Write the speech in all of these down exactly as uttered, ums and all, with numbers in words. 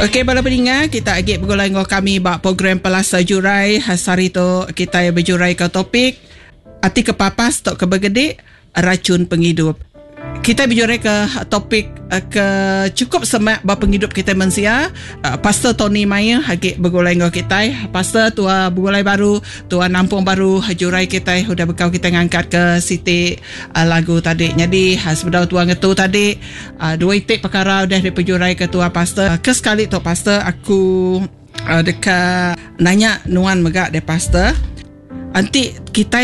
Okey, bala pendengar, kita agak bergolai dengan kami bak program Pelasa Jurai. Hari tu kita berjurai ke topik Ati kepapas tok kebergedik racun penghidup. Kita berjurai ke topik ke cukup semak bak penghidup kita manusia. Pastor Tony Maya agak bergolai dengan kita. Pastor tua bergolai baru, tua nampung baru jurai kita sudah bekau kita ngangkat ke siti uh, lagu tadi. Jadi sebenarnya tua ngetu tadi uh, dua itik perkara udah diperjurai ke tua pastor. Ke sekali tu pastor aku uh, dekat nanya nuan megak de pastor. Nanti kita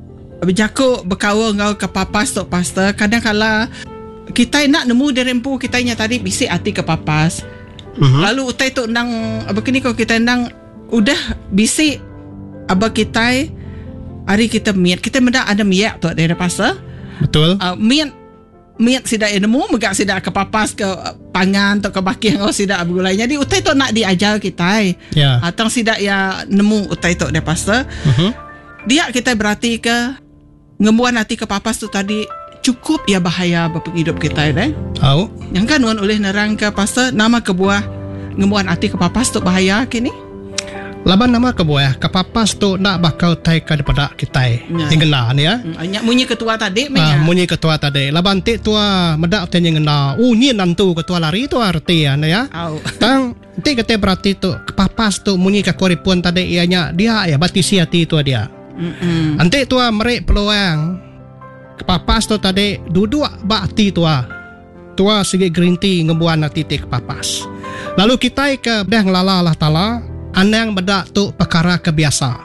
berjakuk berkawa ngau ke papas tok pastor. Kadang-kala kita nak nemu derempu kita nya tadi bisik hati ke papas. Uh-huh. Lalu utai tok nang begini kau kita nang udah bisik aba kita hari kita miat kita mendak ada miat tok dari pastor. Betul. Uh, miat miat sidak nemu megak sidak ke papas ke pangan tok ke baki ngau sidak bergulai. Jadi utai tok nak diajar kita. Ya. Atang sidak ya nemu utai tok dari pastor. Uh-huh. Dia kita berarti ke ngembuan hati ke papas tu tadi cukup ya bahaya bagi hidup kita eh. Tahu. Yang kan nuan oleh nerang ke pastor nama kebuah ngembuan hati ke papas tu bahaya kini. Laban nama kebuah ke papas tu nak bakal tai ke daripada kita. Ya. Yang kena ni ya. Banyak munyi ketua tadi ah, munyi ketua tadi. Laban tik tua medak tanya ngena. Oh ni nantu ketua lari tu arti ya ya. Tahu. Tang tik kata berarti tu ke papas tu munyi ke koripun tadi ianya dia ya batisi hati tu dia. Mm-mm. Nanti tua merek peluang kepapas tu tadi duduk bakti tua tua segi green tea ngebuan hati te kepapas. Lalu kita ke dah ngelala Allah Ta'ala anang bedak tu perkara kebiasa.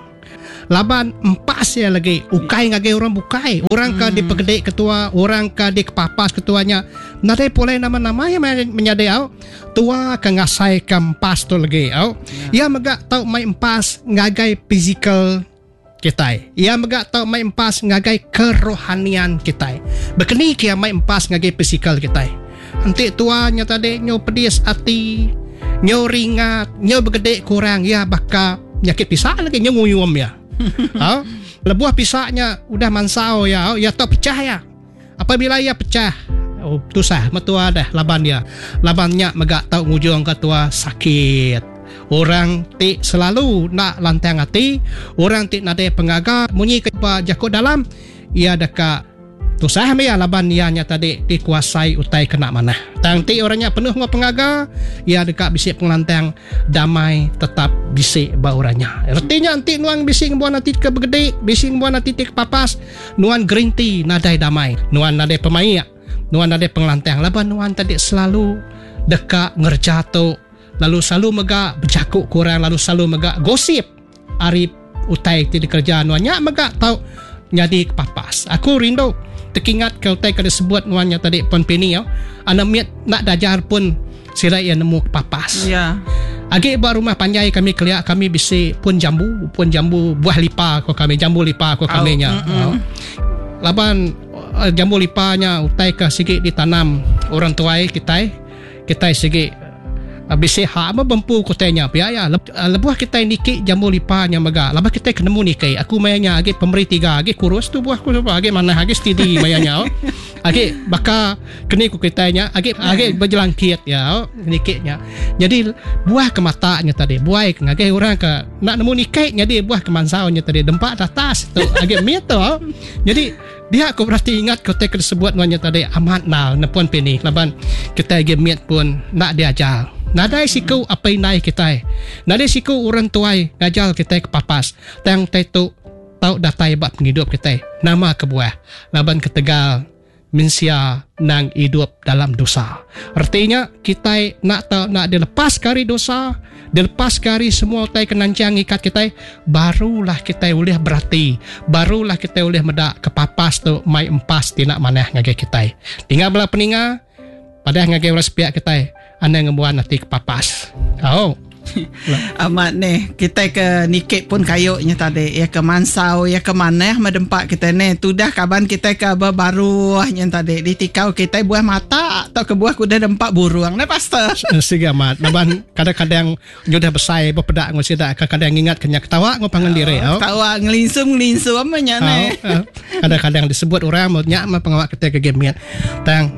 Laban empas ya lagi ukai ngagai orang bukai orang ke mm. di pegedek ketua orang ke di kepapas ketuanya nadai boleh nama-nama yang menyadai au tua ke ngasai ke empas tu lagi au yeah. Ya megak tau mai empas ngagai physical kita. Ia megak tau mai empas ngagai kerohanian kita. Bekeni kia mai empas ngagai fisikal kita. Nanti tuanya tadi nyo pedis hati, nyo ringat, nyo begede kurang ya baka nyakit pisah lagi nyo nguyum ya. Ha? Lebuah pisahnya udah mansau ya, ya tak pecah ya. Apabila ia pecah, oh tu sah metua dah laban dia. Labannya megak tau ngujung ketua sakit. Orang ti selalu nak lantang hati, orang ti nade pengaga munyi ke jakut dalam ia dekat tu sah me ya laban ianya tadi dikuasai utai kena mana. Tang ti orangnya penuh ngau pengaga, ia dekat bisik penglantang damai tetap bisik ba orangnya. Artinya anti nuang bisik buan hati ke begede, bisik buan hati ke papas, nuan green tea nadai damai, nuan nade pemain, nuan nade penglantang laban nuan tadi selalu dekat ngerjato. Lalu selalu megak berjakuk kurang, lalu selalu megak gosip ari utai ti kerja nuannya megak tahu jadi kepapas. Aku rindu tekingat ke utai kada sebut nuannya tadi pon peni ya. Ana miat nak dajar pun sirai yang nemu kepapas. Ya. Agi buat rumah panjai kami keliak kami bisi pun jambu, pun jambu buah lipa ko kami jambu lipa ko kami nya. Oh, laban jambu lipanya utai ke sikit ditanam orang tuai kita kita sikit Habis hak apa bempu kotanya pia ya lebuah kita nikik jambu lipanya mega labah kita kenemu nikai aku mayanya agi pemberi tiga agi kurus tu buah ku apa agi mana agi stidi mayanya oh agi baka keni ku kitanya agi agi berjelangkit ya oh nikiknya jadi buah ke matanya tadi buah ngagi orang ke nak nemu nikai jadi buah ke mansaunya tadi dempak atas tu agi miet tu oh jadi dia aku berarti ingat kau tak sebut namanya tadi amat nal nepon peni laban kita agi miet pun nak diajar. Nadai siku apa inai kita. Nadai siku orang tuai ngajal kita ke papas. Tang tetu tau datai bab penghidup kita. Nama kebuah. Laban ketegal mensia nang hidup dalam dosa. Artinya kita nak tahu nak dilepas kari dosa, dilepas kari semua tai kenancang ikat kita, barulah kita boleh berarti, barulah kita boleh medak ke papas tu mai empas tinak manah ngagai kita. Tinggal belah peninga pada ngagai ulas pihak kita. Anda ngebuat nanti ke papas. Oh. Amat nih kita ke nikik pun kayuknya tadi ya ke mansau ya ke mana medempak kita nih tu dah kaban kita ke baruahnya tadi ditikau kita buah mata atau ke buah kuda dempak buruang nih pastor. Siga mat. Naban kadang-kadang sudah besar bepedak ngusida kadang-kadang ingat kenya ketawa ngopangan diri. Oh, ketawa ngelinsum ngelinsum amanya nih. Kadang-kadang disebut orang mau nyak mah pengawak kita ke game tang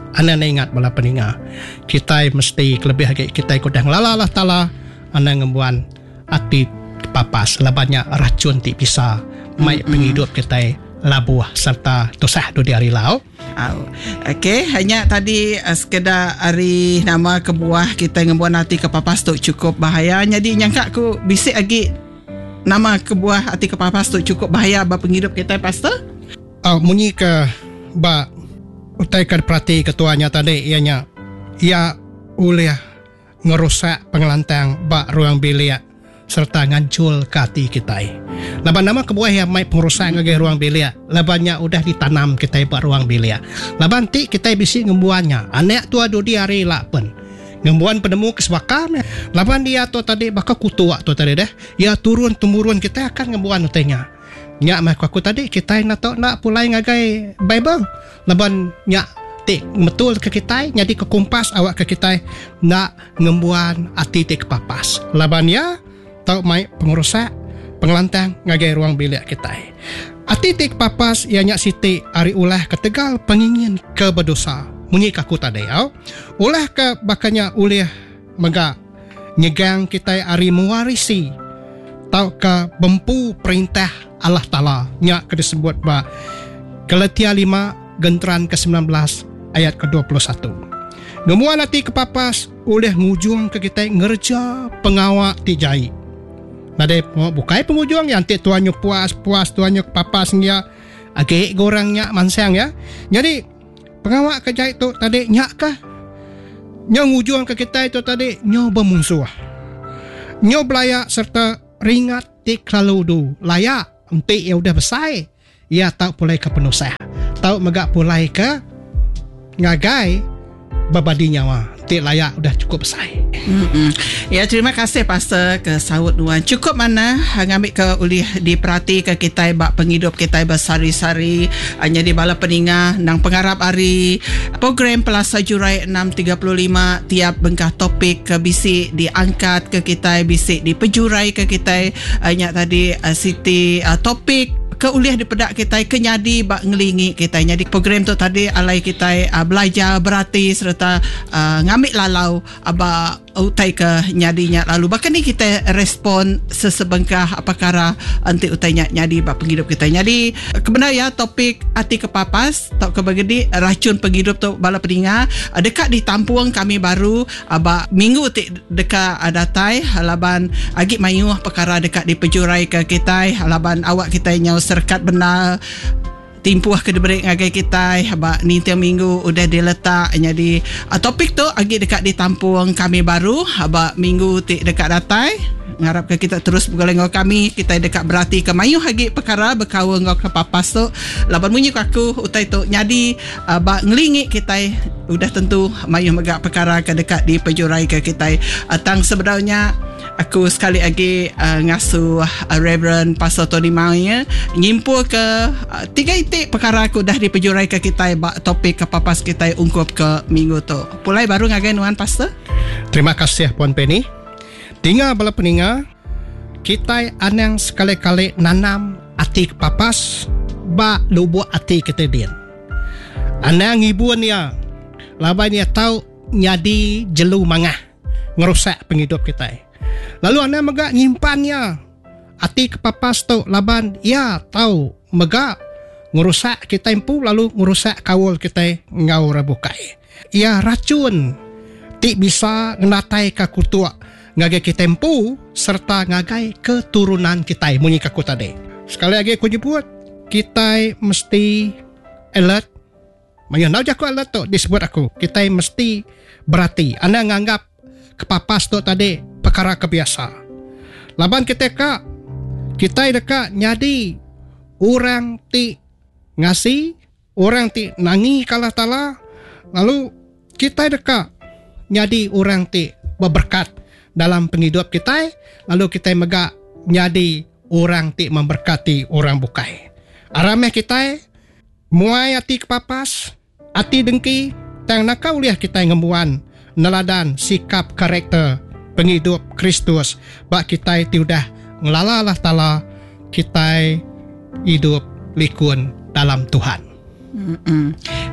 Ana na ingat bala peninga. Kita mesti lebih lagi kita ikut dah lala Allah Ta'ala. Ana ngembuan ati papas labannya racun ti bisa mai penghidup kita labuah serta tosah do di hari lau. Oh. Okey, hanya tadi uh, sekedar hari nama kebuah kita ngembuan hati kepapas tu cukup bahaya. Jadi nyangka aku bisik lagi nama kebuah hati kepapas tu cukup bahaya bagi penghidup kita, Pastor? Oh, munyi ke ba utai kan perhati ketuanya tadi ianya ia oleh ngerusak pengelantang ba ruang bilik serta ngancul ke hati kita. Laban nama kebuah yang mai pengurusan ngage ruang bilik, labannya udah ditanam kita ba ruang bilik. Laban ti kita bisi ngembuannya. Anak tua do di hari lah pun. Ngembuan penemu kesebakam. Laban dia tu tadi bakal kutua tu tadi dah. Ya turun temurun kita akan ngembuan utainya. Nya mak aku tadi kita nak tok nak pulai ngagai Bible. Laban nya ti betul ke kita jadi ke kumpas awak ke kita nak ngembuan ati ti kepapas. Laban ya tau mai pengurusak pengelantang ngagai ruang bilik kita. Ati ti kepapas ianya siti ari ulah ketegal pengingin ke berdosa. Munyi kaku tadi au. Ulah ke bakanya ulih mega nyegang kita ari mewarisi tau ke bempu perintah Allah Ta'ala nya ke disebut ba Galatia lima genteran ke sembilan belas ayat ke dua puluh satu. Ngemuan hati kepapas oleh ngujung ke kita ngerja pengawak ti jai. Nade bukai pengujung yang ti tuannya puas puas tuannya kepapas nya age gorangnya mansang ya. Jadi pengawak ke jai tu tadi nyak kah? Nyo ngujung ke kita itu tadi nyo bermusuh. Nyo belaya serta ringat ti kelaludu layak enti ya udah besar. Ya tau pulai ke penusah. Tau megak pulai ke ngagai babadi nyawa. Ti layak udah cukup besar. Mm-mm. Ya, terima kasih Pastor ke sahut nuan. Cukup mana ngambil ke ulih diperhati ke kita bak penghidup kita bersari-sari hanya di bala peninga nang pengarap hari program Pelasa Jurai enam tiga puluh lima tiap bengkah topik ke bisik diangkat ke kita bisik dipejurai ke kita hanya tadi uh, Siti uh, topik ke uliah di pedak kita kenyadi bak ngelingi kita. Jadi program tu tadi alai kita uh, belajar berarti serta uh, ngambil lalau aba utai ke nyadinya lalu bahkan ni kita respon sesebengkah apa kara anti utainya nyadi bak penghidup kita. Jadi kebenar ya topik hati kepapas tak kebagedi racun penghidup tu bala peninga dekat di Tampuang kami baru aba minggu ti dekat datai halaban agi mayuh perkara dekat di pejurai ke kita halaban awak kita nyau serkat benar timpuah ke diberi ngagai kita habak ni tiap minggu udah diletak jadi uh, topik tu agi dekat di Tampuang kami baru habak minggu ti dekat datai ngarap ke kita terus bergoleng kami kita dekat berarti ke mayuh lagi perkara berkawa ngau ke papas tu laban munyi aku utai tu nyadi uh, bak ngelingi kita udah tentu mayuh megak perkara ke dekat di pejurai ke kita uh, tang sebenarnya aku sekali lagi uh, ngasuh uh, Reverend Pastor Tony Maya nyimpul ke uh, tiga itik perkara aku dah dipejurai ke kita bak topik ke papas kita ungkup ke minggu tu. Pulai baru ngagai nuan Pastor. Terima kasih Puan Penny. Tinggal bala peninga kita anang sekali-kali nanam ati papas ba lubu ati kita din. Anang ibuan ya laban ya tahu nyadi jelu mangah ngerusak penghidup kita. Lalu anda megak nyimpannya ati kepapas tu laban ya tahu megak ngurusak kita impu lalu ngurusak kawul kita ngau rabukai. Ya racun ti bisa ngenatai ka kutua ngagai kita impu serta ngagai keturunan kita munyi kaku tadi. Sekali lagi aku nyebut kita mesti alert. Mayonau jaku alert tu disebut aku. Kita mesti berhati. Anda nganggap kepapas tu tadi perkara kebiasa. Laban kita ka kita dekat nyadi orang ti ngasi, orang ti nangi kalah tala, lalu kita dekat nyadi orang ti berberkat dalam penghidup kita, lalu kita megak nyadi orang ti memberkati orang bukai. Arameh kita muai ati kepapas, ati dengki, tang nakau liah kita ngembuan neladan sikap karakter penghidup Kristus bak kita tiudah ngelalalah tala kita hidup likun dalam Tuhan. Mm-mm.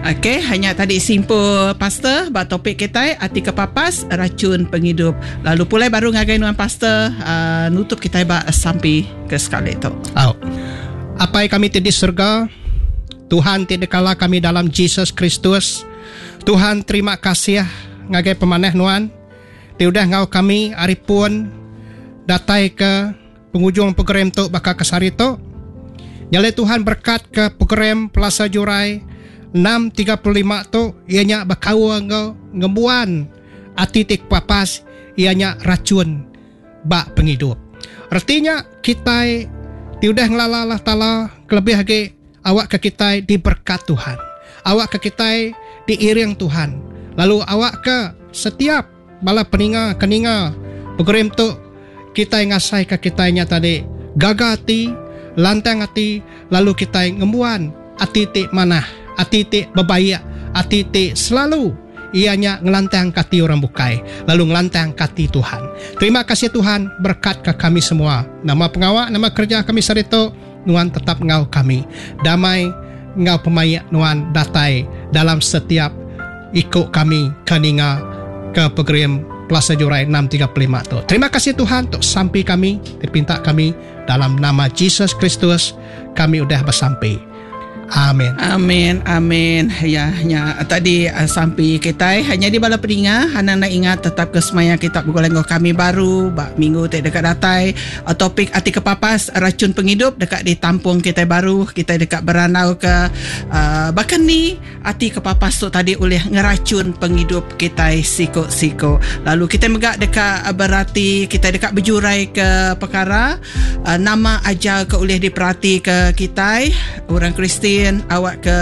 Okey, hanya tadi simple pastor ba topik kita arti kepapas racun penghidup. Lalu pulai baru ngagai nuan pastor uh, nutup kita ba sampai ke sekali tu. Oh. Apa yang kami di surga, Tuhan tidak kalah kami dalam Yesus Kristus. Tuhan terima kasih ngagai pemanah nuan. Tiudah ngau kami aripun datai ke penghujung program tu bakal kesari tu. Nyale Tuhan berkat ke program Plaza Jurai enam tiga puluh lima tu ianya bakawa ngau ngembuan atitik papas ianya racun bak penghidup. Artinya kita tiudah ngelalah tala kelebih lagi awak ke kita diberkat Tuhan. Awak ke kita diiring Tuhan. Lalu awak ke setiap bala peninga keninga program tu kita ngasai ke kitanya tadi gagati lantang hati, lalu kita ngembuan atitik manah, atitik bebayak, atitik selalu ianya ngelantang kati orang bukai, lalu ngelantang kati Tuhan. Terima kasih Tuhan, berkat ke kami semua. Nama pengawak, nama kerja kami sarito, nuan tetap ngau kami. Damai ngau pemayak nuan datai dalam setiap ikut kami keninga ke program Plaza Jurai enam tiga puluh lima tu. Terima kasih Tuhan untuk sampai kami, terpinta kami dalam nama Yesus Kristus kami udah bersampai. Amin. Amin, amin. Ya, ya tadi uh, sampai kita hanya di bala peringa, hana nak ingat tetap ke semaya kita bergolenggo kami baru, bak minggu tak dekat datai, uh, topik arti kepapas racun penghidup dekat di tampung kita baru, kita dekat beranau ke uh, bahkan ni arti kepapas tu tadi oleh ngeracun penghidup kita siko-siko. Lalu kita megak dekat uh, berarti kita dekat berjurai ke perkara uh, nama ajar ke oleh diperhati ke kita orang Kristian awak ke